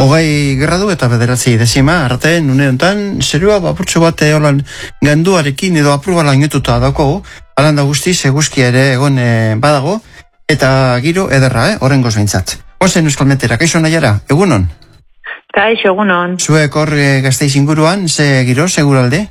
gradu eta 9 dezima arte, nune honetan, zerua apurtxo bat holan ganduarekin edo apurba langetuta dago, alanda guztiz eguzkia ere egon badago, eta giro ederra, horrengoz behintzat. Ozen Euskal Metera, kaixo Naiara, egunon? Kaixo, egunon. Zuek hor Gasteiz inguruan, ze giro, seguralde?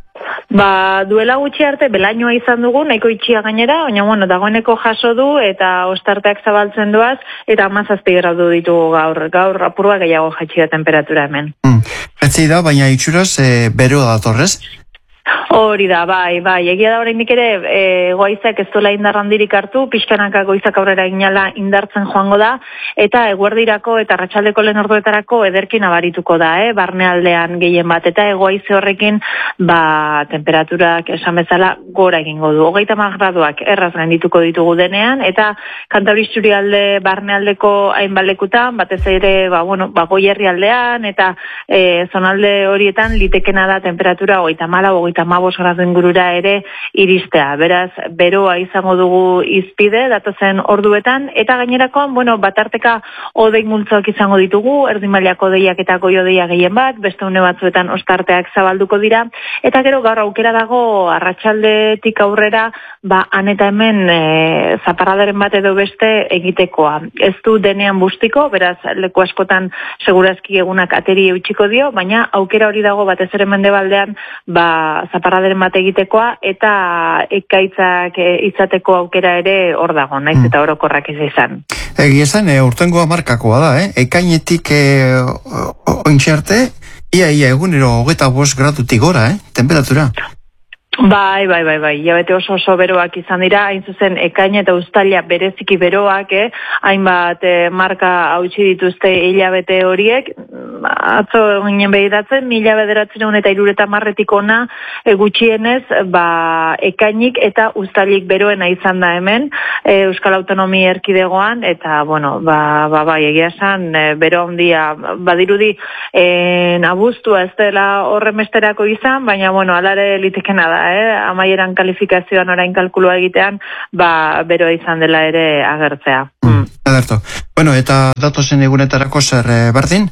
Duela gutxi arte belainoa izan dugu, nahiko itxia gainera, baina dagoeneko jaso du eta ostarteak zabaltzen doaz, eta 17 gradu ditugu gaur apurua gehiago jaitsi da temperatura hemen. Jaitsi da, baina itxuraz beroa datorrez? Hori da, bai, egia da oraindik ere goizak ez duela indar handirik hartu, pixkanaka goizak aurrera inala indartzen joango da, eta eguerdirako eta arratsaldeko lehen orduetarako ederkin abarituko da, barnealdean gehien bat, eta egoize horrekin, temperaturak esan bezala gora egingo du. 30 graduak erraz gaindituko ditugu denean, eta Kantauri Isurialde barnealdeko hainbalekutan, batez ere, Goierri aldean, eta zonalde horietan litekena da temperatura 34-35 gradu ingurura ere iristea. Beraz, beroa izango dugu izpide, datozen orduetan, eta gainerakoan, batarteka odei multzoak izango ditugu, erdimailako odeiak eta goiodeia gehien bat, beste une batzuetan ostarteak zabalduko dira, eta gero gaur aukera dago arratsaldetik aurrera, han eta hemen zaparradaren bat edo beste egitekoa. Ez du denean bustiko, beraz, leku askotan segurazki egunak ateri eutxiko dio, baina aukera hori dago batez ere mendebaldean, zaparradaren bat egitekoa, eta ekaitzak izateko aukera ere hor dago, naiz eta orokorrak ez izan. Egia esan, urtengoa markakoa da, ekainetik ointxe arte, ia egunero 25 gradutik gora, temperatura. Bai, hilabete oso beroak izan dira, hain zuzen ekaina eta uztaila bereziki beroak, hainbat marka hautsi dituzte hilabete horiek, atzo ginen behiratzen, 1930 ona gutxienez, ekainik eta uztailik beroena izan da hemen, Euskal Autonomi Erkidegoan, eta, egia esan, bero handia, badirudi, abuztua ez dela horremesterako izan, baina, alare litekena da, amaieran kalifikazioan orain kalkulua egitean, bero izan dela ere agertzea. Aderto. Eta datozen egunetarako zer berdin?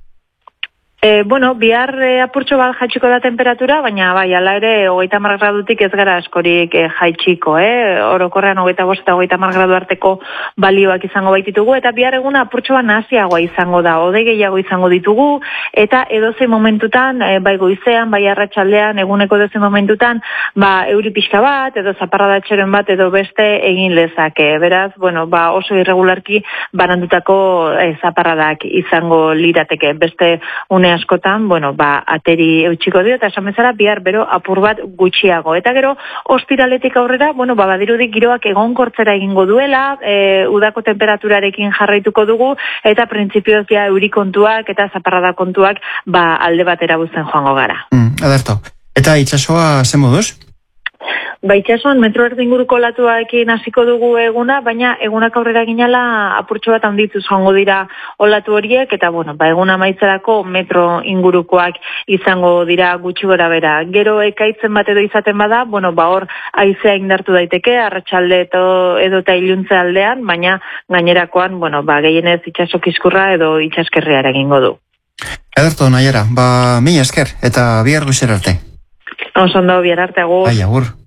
Bihar apurtxo bat jaitsiko da temperatura, baina ala ere 30 gradutik ez gara askorik jaitsiko, orokorrean 25 eta 30 gradu arteko balioak izango baititugu, eta bihar eguna apurtxo bat nahaziagoa izango da, ode gehiago izango ditugu, eta edozein momentutan, bai goizean, bai arratsaldean, eguneko edozein momentutan, euri pixka bat, edo zaparradatxeren bat, edo beste egin lezake. Beraz, oso irregularki banandutako zaparradak izango lirateke, beste une askotan, ateri eutxiko dio, eta esan bezala bihar bero apur bat gutxiago. Eta gero, ostiraletik aurrera, badirudik giroak egonkortzera egingo duela, udako temperaturarekin jarraituko dugu, eta printzipioz euri kontuak eta zaparrada kontuak alde batera buzten joango gara. Aderto. Eta itsasoa ze moduz? Itsasoan metro erdi inguruko olatuarekin hasiko dugu eguna, baina egunak aurrera ginala apurtxo bat handituz joango dira olatu horiek, eta eguna amaitzerako metro ingurukoak izango dira gutxi gora bera. Gero ekaitzen bat edo izaten bada, hor haizea indartu daiteke, arratsalde edo eta iluntze aldean, baina gainerakoan, gehienez itsaso kiskurra edo itsaskerria egingo du. Ederto, Naiara, mila esker, eta bihar goizera arte. Oso ondo, bihar arte, agur. Agur.